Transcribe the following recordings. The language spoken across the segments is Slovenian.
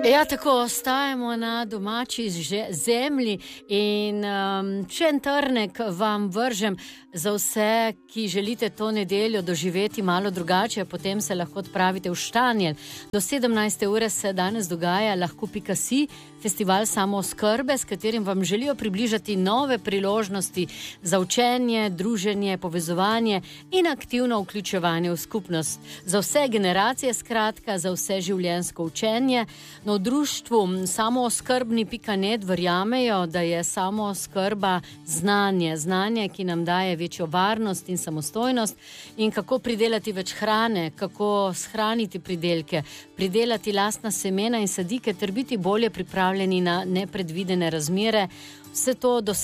Ja, tako ostajamo na domači zemlji in še en trnek vam vržem za vse, ki želite to nedeljo doživeti malo drugače, potem se lahko odpravite v Štanjel. Do 17. ure se danes dogaja Lahko.si, festival samooskrbe, s katerim vam želijo približati nove priložnosti za učenje, druženje, povezovanje in aktivno vključevanje v skupnost. Za vse generacije, skratka, za vse življenjsko učenje. No, v društvu samooskrbni.net verjamejo, da je samooskrba znanje, ki nam daje večjo varnost in samostojnost, in kako pridelati več hrane, kako shraniti pridelke, pridelati lastna semena in sadike ter biti bolje pripravljeni na nepredvidene razmere. Vse to do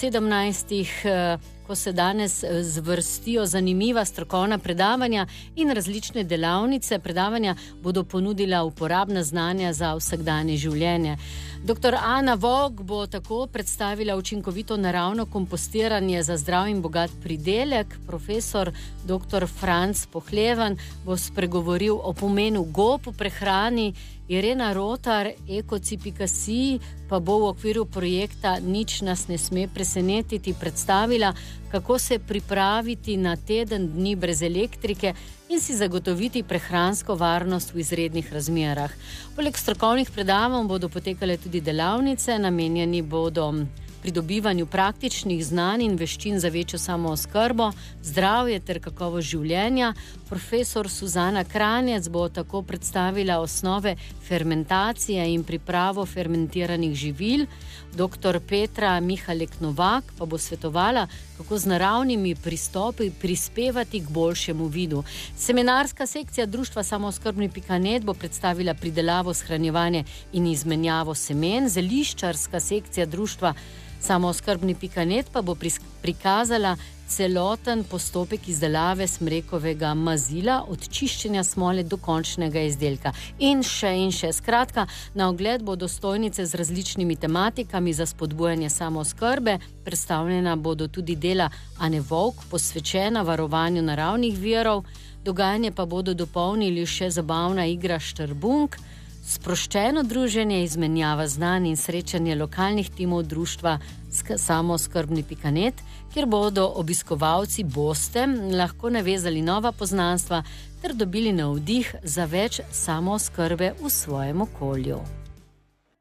17. Ko se danes zvrstijo zanimiva strokovna predavanja in različne delavnice. Predavanja bodo ponudila uporabna znanja za vsakdanje življenje. Dr. Ana Vovk bo tako predstavila učinkovito naravno kompostiranje za zdrav in bogat pridelek. Profesor dr. Franc Pohlevan bo spregovoril o pomenu gob v prehrani. Irena Rotar, Ecocid.si pa bo v okviru projekta Nič nas ne sme presenetiti predstavila, kako se pripraviti na teden dni brez elektrike in si zagotoviti prehransko varnost v izrednih razmerah. Poleg strokovnih predavanj bodo potekale tudi delavnice, namenjeni bodo pridobivanju praktičnih znanj in veščin za večjo samooskrbo, zdravje ter kakovost življenja. Profesor Suzana Kranjec bo tako predstavila osnove fermentacije in pripravo fermentiranih živil. Dr. Petra Mihalek-Novak pa bo svetovala, kako z naravnimi pristopi prispevati k boljšemu vidu. Seminarska sekcija društva samooskrbni.net bo predstavila pridelavo, shranjevanje in izmenjavo semen. Zeliščarska sekcija društva samooskrbni.net pa bo prikazala celoten postopek izdelave smrekovega mazila od čiščenja smole do končnega izdelka. In še. Skratka, na ogled bodo stojnice z različnimi tematikami za spodbujanje samooskrbe. Predstavljena bodo tudi dela Ane Vovk, posvečena varovanju naravnih virov. Dogajanje pa bodo dopolnili še zabavna igra Štrbunk, sproščeno druženje, izmenjava znanj in srečanje lokalnih timov društva samooskrbni.net, kjer bodo obiskovalci lahko navezali nova poznanstva ter dobili navdih za več samooskrbe v svojem okolju.